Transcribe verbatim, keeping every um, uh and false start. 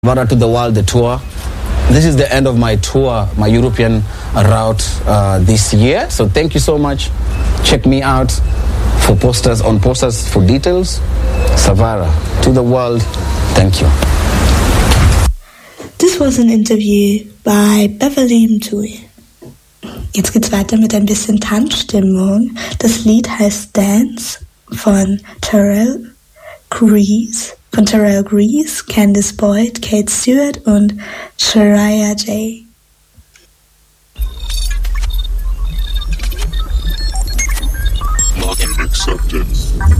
Savara to the World, the tour. This is the end of my tour, my European route uh, this year. So thank you so much. Check me out for posters, on posters for details. Savara to the World. Thank you. This was an interview by Beverly Mtui. Jetzt geht's weiter mit ein bisschen Tanzstimmung. Das Lied heißt Dance von Terrell Grease. Von Terrell Grease, Candice Boyd, Kate Stewart und Shariah J. Login accepted.